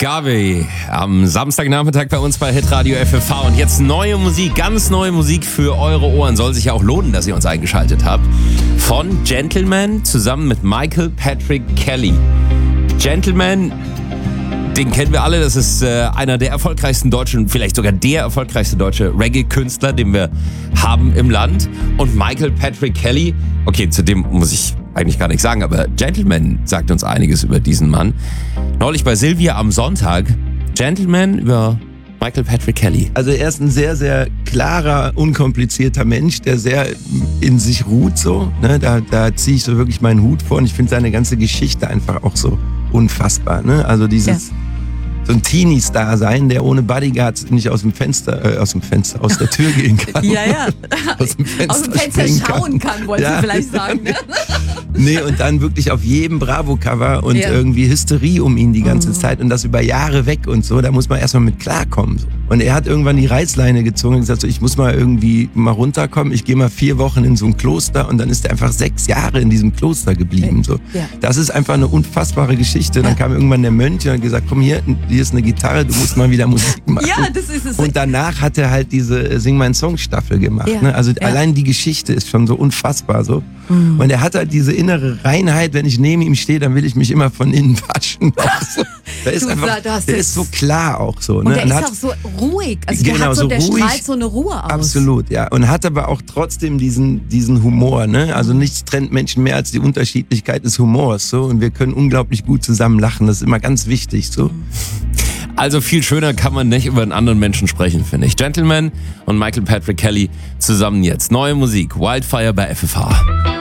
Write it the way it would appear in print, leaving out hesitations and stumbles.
Garvey am Samstagnachmittag bei uns bei Hitradio FFH. Und jetzt neue Musik, ganz neue Musik für eure Ohren. Soll sich ja auch lohnen, dass ihr uns eingeschaltet habt. Von Gentleman zusammen mit Michael Patrick Kelly. Gentleman, den kennen wir alle. Das ist einer der erfolgreichsten deutschen, vielleicht sogar der erfolgreichste deutsche Reggae-Künstler, den wir haben im Land. Und Michael Patrick Kelly, okay, zu dem muss ich eigentlich gar nichts sagen, aber Gentleman sagt uns einiges über diesen Mann. Neulich bei Silvia am Sonntag, Gentleman über Michael Patrick Kelly. Also er ist ein sehr, sehr klarer, unkomplizierter Mensch, der sehr in sich ruht so. Ne? Da ziehe ich so wirklich meinen Hut vor und ich finde seine ganze Geschichte einfach auch so unfassbar. Ne? Also dieses... Ja. So ein Teenie-Star sein, der ohne Bodyguards nicht aus der Tür gehen kann. Ja. Aus dem Fenster schauen kann, wollte ich vielleicht sagen. Ne? Nee, und dann wirklich auf jedem Bravo-Cover und irgendwie Hysterie um ihn die ganze Zeit und das über Jahre weg und so. Da muss man erstmal mit klarkommen. So. Und er hat irgendwann die Reißleine gezogen und gesagt, so, ich muss mal irgendwie mal runterkommen. Ich gehe mal 4 Wochen in so ein Kloster und dann ist er einfach 6 Jahre in diesem Kloster geblieben. So. Ja. Das ist einfach eine unfassbare Geschichte. Dann kam irgendwann der Mönch und hat gesagt, komm hier ist eine Gitarre, du musst mal wieder Musik machen. Ja, das ist es. Und danach hat er halt diese Sing mein Song Staffel gemacht. Ja. Ne? Also allein die Geschichte ist schon so unfassbar so. Und er hat halt diese innere Reinheit, wenn ich neben ihm stehe, dann will ich mich immer von innen waschen. So. Der ist so klar auch so. Und ne? der ist auch so ruhig. Also der strahlt so eine Ruhe aus. Absolut, ja. Und hat aber auch trotzdem diesen Humor. Ne? Also nichts trennt Menschen mehr als die Unterschiedlichkeit des Humors. So. Und wir können unglaublich gut zusammen lachen. Das ist immer ganz wichtig. So. Also viel schöner kann man nicht über einen anderen Menschen sprechen, finde ich. Gentleman und Michael Patrick Kelly zusammen jetzt. Neue Musik, Wildfire bei FFH.